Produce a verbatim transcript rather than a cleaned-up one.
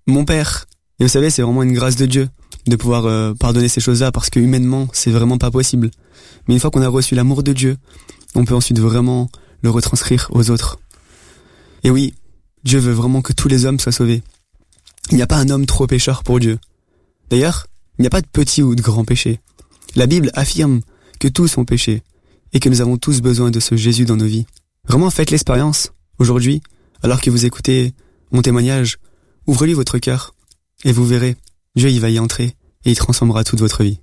mon père. Et vous savez, c'est vraiment une grâce de Dieu de pouvoir euh, pardonner ces choses-là, parce que humainement, c'est vraiment pas possible. Mais une fois qu'on a reçu l'amour de Dieu, on peut ensuite vraiment le retranscrire aux autres. Et oui, Dieu veut vraiment que tous les hommes soient sauvés. Il n'y a pas un homme trop pécheur pour Dieu. D'ailleurs, il n'y a pas de petit ou de grand péché. La Bible affirme que tous ont péché et que nous avons tous besoin de ce Jésus dans nos vies. Vraiment, faites l'expérience aujourd'hui, alors que vous écoutez mon témoignage. Ouvrez-lui votre cœur et vous verrez, Dieu il va y entrer et il transformera toute votre vie.